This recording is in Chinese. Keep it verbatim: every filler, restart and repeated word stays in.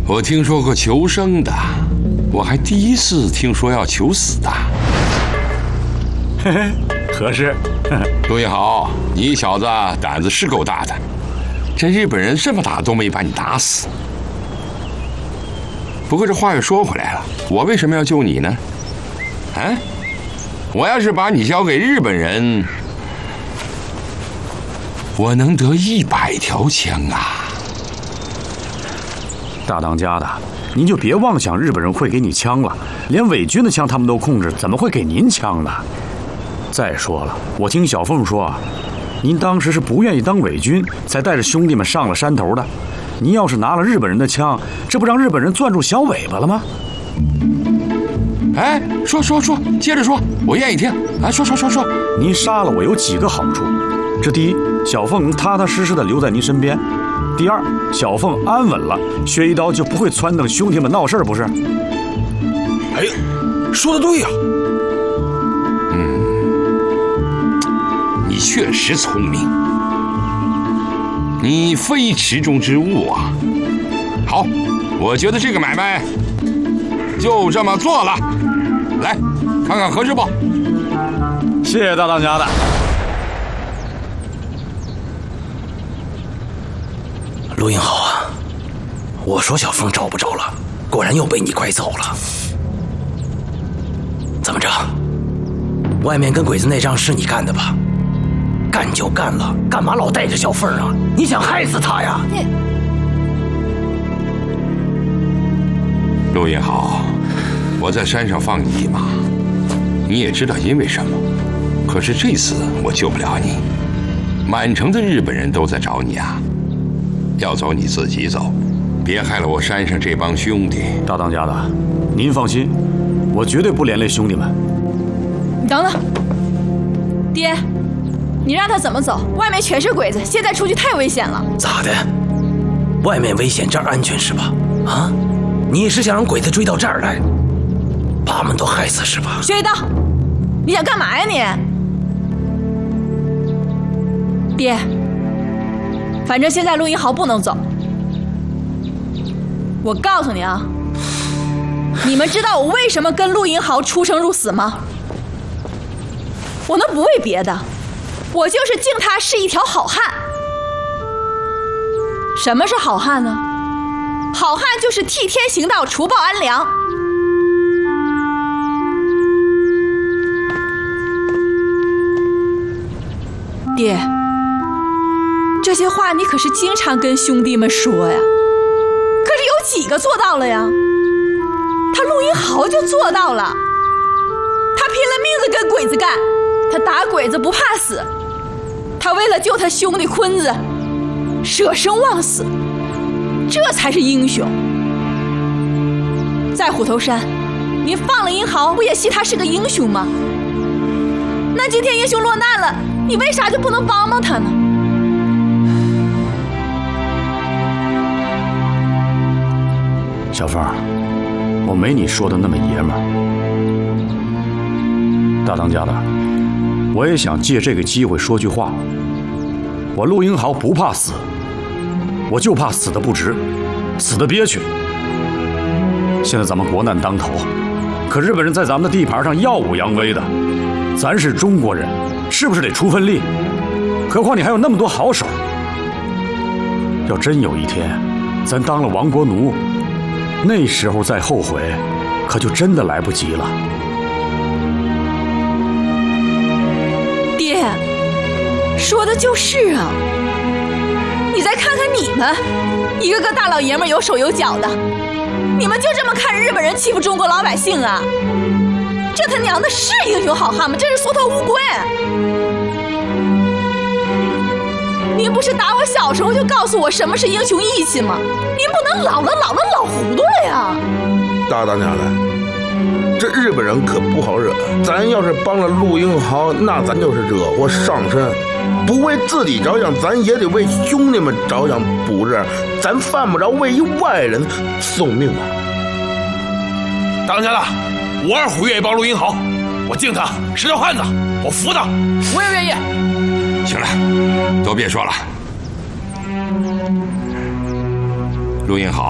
我听说过求生的，我还第一次听说要求死的。 嘿嘿，合适。 陆英豪，你小子胆子是够大的，这日本人这么打都没把你打死。不过这话又说回来了，我为什么要救你呢？啊？我要是把你交给日本人，我能得一百条枪啊！ 大当家的，您就别妄想日本人会给你枪了，连伪军的枪他们都控制，怎么会给您枪呢？再说了，我听小凤说，您当时是不愿意当伪军，才带着兄弟们上了山头的。您要是拿了日本人的枪，这不让日本人攥住小尾巴了吗？ 哎，说说说，接着说，我愿意听。啊，说说说说。 您杀了我有几个好处？这第一，小凤能踏踏实实的留在您身边；第二，小凤安稳了，薛一刀就不会撺掇兄弟们闹事，不是？ 哎，说的对呀、啊。 嗯，你确实聪明，你非池中之物啊。好，我觉得这个买卖就这么做了。来，看看合适不？ 谢谢大当家的。 陆英豪啊，我说小凤找不着了，果然又被你拐走了。怎么着？外面跟鬼子那仗是你干的吧？干就干了，干嘛老带着小凤啊？你想害死他呀？你陆英豪，我在山上放你一马，你也知道因为什么。可是这次我救不了你，满城的日本人都在找你啊。要走你自己走，别害了我山上这帮兄弟。 大当家的，您放心，我绝对不连累兄弟们。 你等等，爹，你让他怎么走？外面全是鬼子，现在出去太危险了。 咋的？外面危险，这儿安全是吧？啊？你是想让鬼子追到这儿来，把我们都害死是吧？ 薛一刀，你想干嘛呀你？爹，反正现在陆英豪不能走。我告诉你啊，你们知道我为什么跟陆英豪出生入死吗？我那不为别的，我就是敬他是一条好汉。什么是好汉呢？好汉就是替天行道，除暴安良。爹，这些话你可是经常跟兄弟们说呀，可是有几个做到了呀？他陆英豪就做到了，他拼了命的跟鬼子干，他打鬼子不怕死，他为了救他兄弟坤子，舍生忘死，这才是英雄。在虎头山，您放了英豪，不也戏他是个英雄吗？那今天英雄落难了，你为啥就不能帮帮他呢？ 小凤，我没你说的那么爷们儿。大当家的，我也想借这个机会说句话。我陆英豪不怕死，我就怕死得不值，死得憋屈。现在咱们国难当头，可日本人在咱们的地盘上耀武扬威的，咱是中国人，是不是得出份力？何况你还有那么多好手。要真有一天，咱当了亡国奴，那时候再后悔，可就真的来不及了。 爹，说的就是啊。你再看看你们，一个个大老爷们有手有脚的，你们就这么看日本人欺负中国老百姓啊？这他娘的是英雄好汉吗？这是缩头乌龟！您不是打我小时候就告诉我什么是英雄义气吗？您不能老了老了老糊涂了呀！ 大当家的，这日本人可不好惹，咱要是帮了陆英豪，那咱就是惹祸上身。不为自己着想，咱也得为兄弟们着想，不是？咱犯不着为一外人送命啊！ 大当家的，我二虎愿意帮陆英豪，我敬他是条汉子，我服他，我也愿意。 行了，都别说了。陆英豪。